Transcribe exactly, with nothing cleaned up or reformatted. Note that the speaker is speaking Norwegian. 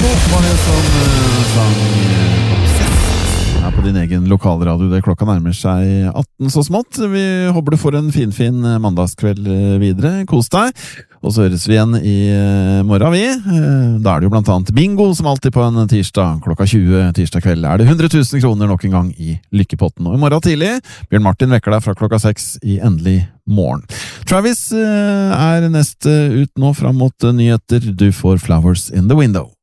var det som uh, sang uh, her på din egen lokalradio. Det klokka nærmer seg atten så smått. Vi håper du får en finfin fin mandagskveld videre. Kos deg. Og så høres vi igjen i uh, morgen vi. Uh, da er det jo blant annet bingo som alltid på en tirsdag. Klokka tjue tirsdag kveld er det hundre tusen kroner nok en gang i lykkepotten. Og i morgen tidlig, Bjørn Martin vekker deg fra klokka seks i endelig morgen. Travis uh, er neste ut nå fram mot uh, nyheter. Du får Flowers in the Window.